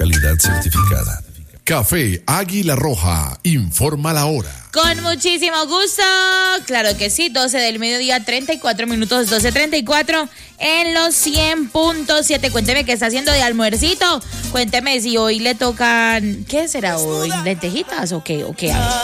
calidad certificada. Café Águila Roja, informa la hora. Con muchísimo gusto, claro que sí, 12 del mediodía, 34 minutos, 12:34 en los 100.7. Cuénteme qué está haciendo de almuercito. Cuénteme si hoy le tocan, ¿qué será hoy? ¿Lentejitas o qué? A ver.